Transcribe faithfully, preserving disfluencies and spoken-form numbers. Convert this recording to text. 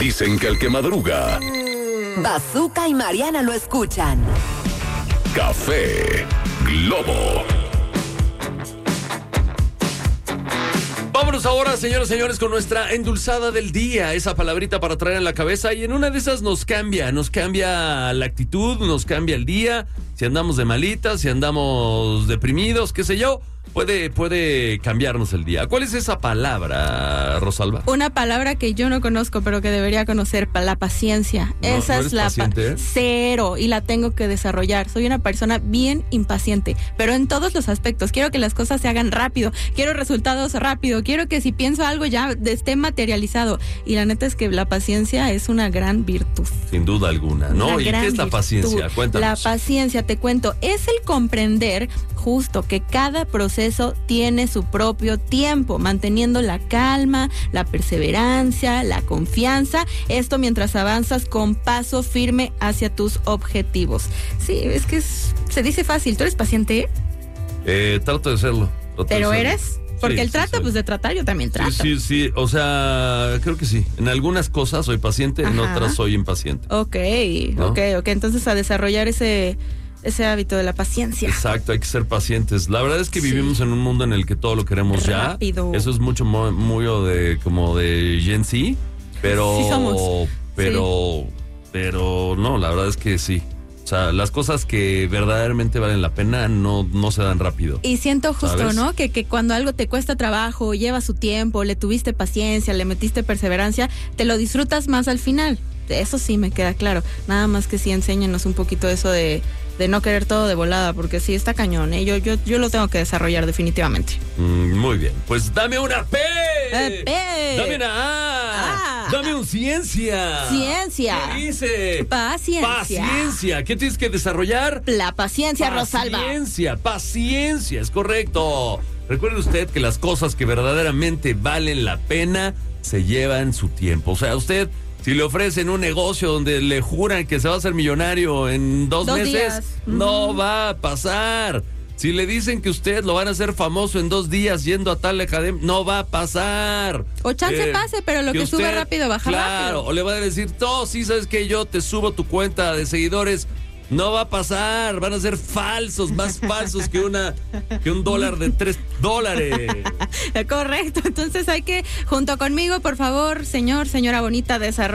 Dicen que el que madruga... Bazooka y Mariana lo escuchan. Café Globo. Vámonos ahora, señoras y señores, con nuestra endulzada del día, esa palabrita para traer en la cabeza, y en una de esas nos cambia, nos cambia la actitud, nos cambia el día, si andamos de malitas, si andamos deprimidos, qué sé yo, puede, puede cambiarnos el día. ¿Cuál es esa palabra, Rosalba? Una palabra que yo no conozco, pero que debería conocer, la paciencia. No, esa ¿no es eres la paciente, pa- eh? Cero, y la tengo que desarrollar. Soy una persona bien impaciente, pero en todos los aspectos. Quiero que las cosas se hagan rápido, quiero resultados rápido, quiero que si pienso algo ya esté materializado. Y la neta es que la paciencia es una gran virtud. Sin duda alguna, ¿no? Una ¿Y gran qué es la virtud. paciencia? Cuéntanos. La paciencia, te cuento, es el comprender justo que cada proceso tiene su propio tiempo, manteniendo la calma, la perseverancia, la confianza, esto mientras avanzas con paso firme hacia tus objetivos. Sí, es que es, se dice fácil. ¿Tú eres paciente? Eh, trato de serlo. trato de ¿Pero serlo. eres? Porque Sí, el sí, trato, soy. pues de tratar, yo también trato. Sí, sí, sí, o sea, creo que sí. En algunas cosas soy paciente, en Ajá. otras soy impaciente. Ok, ¿No? ok, ok. Entonces a desarrollar ese, ese hábito de la paciencia. Exacto, hay que ser pacientes. La verdad es que Sí. vivimos en un mundo en el que todo lo queremos Rápido. ya. Eso es mucho mo- muy de como de Gen Z, pero Sí somos. pero pero no, la verdad es que sí. O sea, las cosas que verdaderamente valen la pena no no se dan rápido. Y siento justo, ¿Sabes? ¿no? Que, que cuando algo te cuesta trabajo, lleva su tiempo, le tuviste paciencia, le metiste perseverancia, te lo disfrutas más al final. Eso sí me queda claro. Nada más que sí, enséñanos un poquito eso de, de no querer todo de volada, porque sí está cañón, ¿eh? Yo, yo, yo lo tengo que desarrollar definitivamente. Mm, muy bien. Pues dame una P. Eh, P. Dame una A. Ah. Dame un ciencia. Ciencia. ¿Qué dice? Paciencia. Paciencia. ¿Qué tienes que desarrollar? La paciencia, Rosalba. Paciencia, paciencia, es correcto. Recuerde usted que las cosas que verdaderamente valen la pena se llevan su tiempo. O sea, usted, si le ofrecen un negocio donde le juran que se va a hacer millonario en dos, Dos meses, días. no Ujú. va a pasar. Si le dicen que usted lo van a hacer famoso en dos días yendo a tal academia, no va a pasar. O chance pase, pero lo que sube rápido, baja claro, rápido. o le van a decir, no, sí, sabes que yo te subo tu cuenta de seguidores. No va a pasar, van a ser falsos, más falsos que una que un dólar de tres dólares. Correcto, entonces hay que, junto conmigo, por favor, señor, señora bonita, desarrollar